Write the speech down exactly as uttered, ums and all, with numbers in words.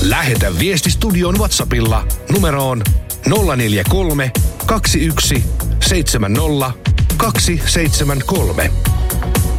Lähetä viesti studion WhatsAppilla numeroon nolla neljä kolme, kaksi yksi, seitsemän nolla, kaksi seitsemän kolme.